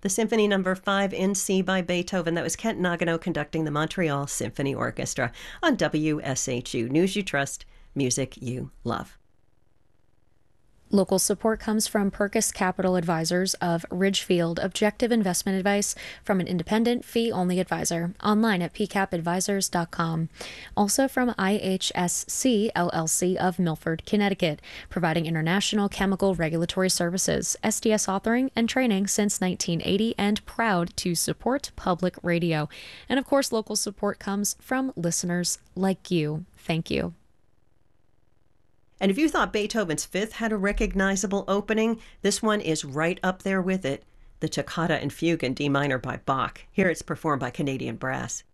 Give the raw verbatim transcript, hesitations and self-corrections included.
The Symphony Number five in C by Beethoven. That was Kent Nagano conducting the Montreal Symphony Orchestra on W S H U. News you trust, music you love. Local support comes from Perkus Capital Advisors of Ridgefield, objective investment advice from an independent, fee-only advisor, online at p cap advisors dot com. Also from I H S C, L L C of Milford, Connecticut, providing international chemical regulatory services, S D S authoring and training since nineteen eighty, and proud to support public radio. And of course, local support comes from listeners like you. Thank you. And if you thought Beethoven's Fifth had a recognizable opening, this one is right up there with it. The Toccata and Fugue in D minor by Bach. Here it's performed by Canadian Brass.